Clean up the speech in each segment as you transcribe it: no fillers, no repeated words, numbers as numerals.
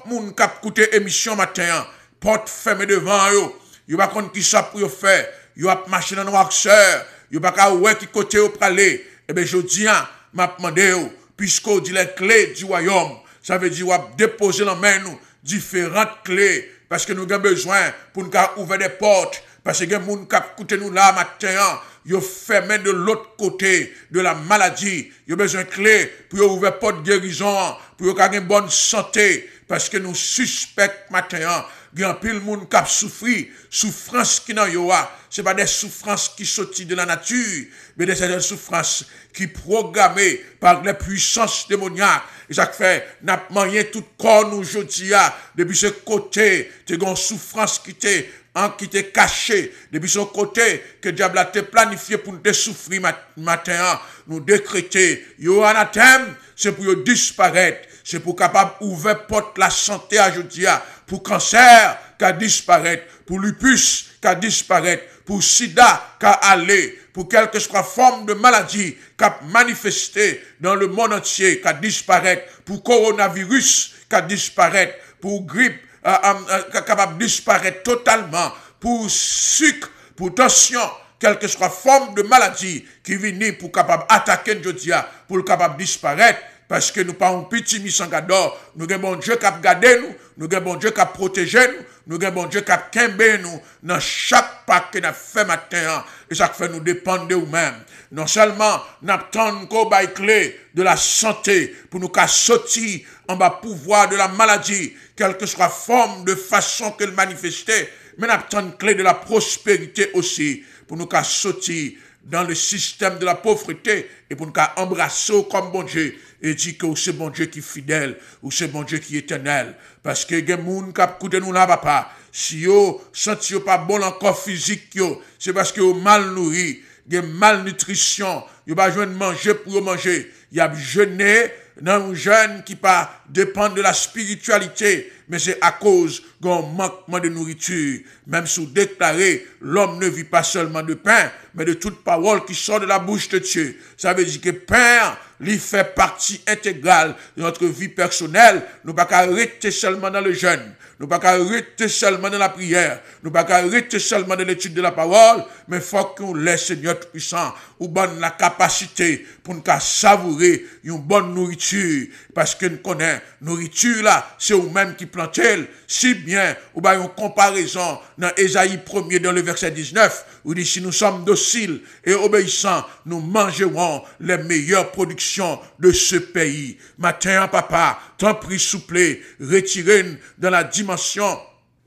moun k'ap koute émission matin, porte fermée devant yo. Yo pas contre qui ça pour yo faire. Yo ap marcher dans noirceur. Yo pas ka ouais qui côté yo praler. Eh ben jodi m'a demandé yo puisqu'on dit les clés du royaume. Ça veut dire ou déposer dans main nous différentes clés parce que nous avons besoin pour nous ouvrir des portes parce que les gens qui écoutent nous là matin, ils ferment de l'autre côté de la maladie. Ils ont besoin de clés pour ouvrir des portes de guérison, pour avoir une bonne santé parce que nous suspectons matin. Il y a un pile monde qui a souffrance qui n'a pas. Ce n'est pas des souffrances qui sortent de la nature, mais des souffrances qui sont programmées par les puissances démoniaques. Et ça fait, n'a pas tout corps nous aujourd'hui, depuis ce côté, tu as une souffrance qui t'est cachée, depuis ce côté, que diable a te planifié pour te souffrir matin, nous décréter, yo anathème, c'est pour disparaître. C'est pour capable ouvrir porte la santé à aujourd'hui, pour cancer qu'à disparaître, pour lupus qu'à disparaître, pour sida qu'à aller, pour quelque soit forme de maladie qu'à manifester dans le monde entier qu'à disparaître, pour coronavirus qu'à disparaître, pour grippe capable de disparaître totalement, pour sucre, pour tension, quelle que soit forme de maladie qui vient pour capable attaquer Jodia, pour capable disparaître. Parce que nous pas un petit misangador, nous avons bon Dieu qui a gardé nous, nous avons bon Dieu qui a protégé nous, nous avons bon Dieu qui a kembe nous, dans chaque pas que nous avons fait matin, et ça fait nous dépendre de nous-mêmes. Non seulement nous attendons qu'on ait clé de la santé, pour nous sortir en bas pouvoir de la maladie, quelle que soit la forme de façon qu'elle manifestait, mais nous attendons clé de la prospérité aussi, pour nous sortir dans le système de la pauvreté, et pour nous embrasser comme bon Dieu, et dit que c'est bon Dieu qui est fidèle, ou c'est bon Dieu qui est éternel. Parce que les gens qui écoutent nous là, papa, si yo senti yo pas bon encore physique, c'est parce que yo mal nourri, de malnutrition, yo pas besoin de manger pour manger. Y a jeûné dans un jeûne qui pas dépend de la spiritualité, mais c'est à cause d'un manquement de nourriture. Même si vous déclarez, l'homme ne vit pas seulement de pain, mais de toute parole qui sort de la bouche de Dieu. Ça veut dire que pain, il fait partie intégrale de notre vie personnelle. Nous ne pouvons pas arrêter seulement dans le jeûne. Nous ne pouvons pas arrêter seulement dans la prière. Nous ne pouvons pas arrêter seulement dans l'étude de la parole. Mais il faut qu'on laisse Seigneur puissant ou bonne la capacité pour nous savourer une bonne nourriture. Parce que nous connaissons, nourriture là, c'est vous-même qui plantez. Si bien, ou bien une comparaison dans Ésaïe 1er dans le verset 19, où dit si nous sommes dociles et obéissants, nous mangerons les meilleures productions de ce pays. Matin, papa, t'en prie, souple, retirez-nous dans la dimension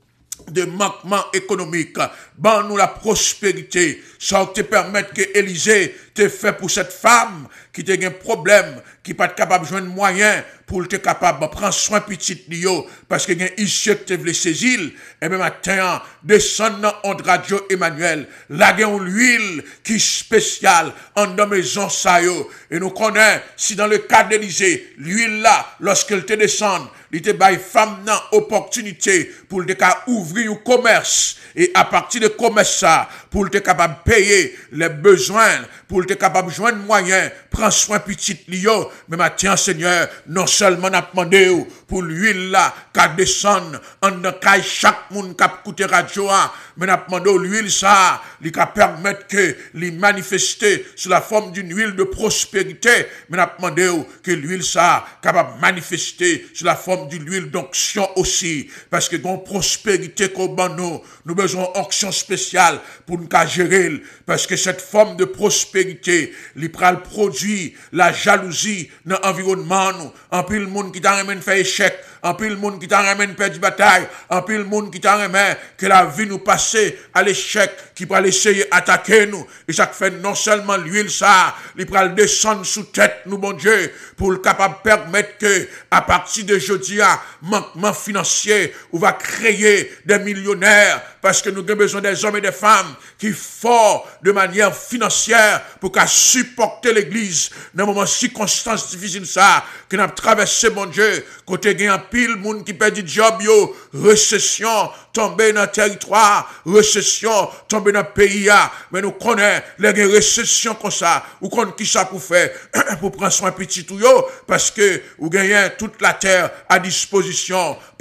de manquement économique, ban nous la prospérité, ça te permettre que Élisée te fait pour cette femme qui a un problème, qui pas capable de joindre moyen pour te capable de prendre soin petit lio, parce que y a ici que te voulait saisir, et même matin, descend dans Radio Emmanuel, là y a une huile qui est spéciale en dans maison ça yo, et nous connaissons, si dans le cas d'Élisée, l'huile là, lorsqu'elle te descend, il te baille femme nan opportunité pour te ouvrir un commerce, et à partir de commerce ça, pour te capable de payer les besoins, pour te capable de joindre moyen, prends soin petit lio, mais matin Seigneur, non seulement n'a demandé pour l'huile là, qu'à descendre en dans chaque monde qui a écouté radio, mais n'a demandé l'huile ça, il va permettre que les manifester sous la forme d'une huile de prospérité, mais n'a demandé que l'huile ça, capable de manifester sous la forme d'une huile d'onction aussi, parce que dans prospérité qu'on nous besoin d'onction spéciale pour nous gérer, parce que cette forme de prospérité, il pral produit la jalousie dans l'environnement, en pile monde qui t'a remis fait échec, en pile monde qui t'a remis perdre bataille, en pile monde qui t'a remis que la vie nous passe à l'échec, qui pral essayer d'attaquer nous, et ça fait non seulement l'huile ça, il pral descendre sous tête nous, bon Dieu, pour le capable permettre que, à partir de jeudi, manquement financier, on va créer des millionnaires, parce que nous avons besoin des hommes et des femmes qui font de manière financière pour qu'à supporter l'église dans un moment circonstances difficiles ça, que nous avons traversé, mon Dieu, côté gain pile monde qui perd du job, yo, récession, tomber dans le territoire, récession, tomber dans le pays, mais nous connaissons les récessions comme ça, ou qu'on qui ça pour faire, pour prendre soin petit tout yo, parce que vous gagnez toute la terre à disposition.